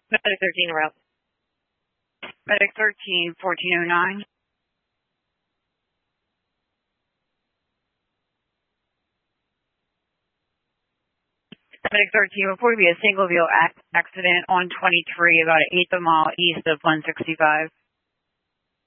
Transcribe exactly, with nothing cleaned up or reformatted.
Medic thirteen route. Medic thirteen, fourteen oh nine. Medic thirteen, reported to be a single vehicle accident on twenty-three, about an eighth of a mile east of one sixty-five.